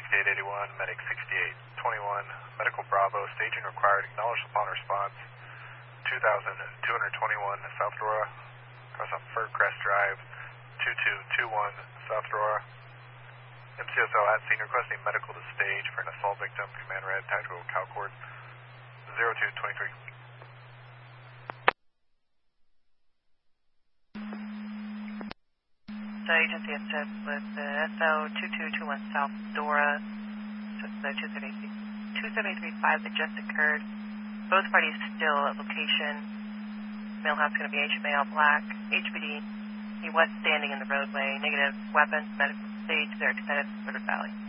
6881, medic 6821, medical Bravo, staging required, acknowledged upon response, 2221 South Aurora, across on Fir Crest Drive, 2221 South Aurora. MCSO at scene requesting medical to stage for an assault victim, command red, tactical CalCord 0223. So agency assist with the SO 2221 South Dora, so it's the 273.5 that just occurred. Both parties still at location. Male house going to be HMA all black. HPD, he was standing in the roadway. Negative weapons, medical stage, they're extended to River Valley.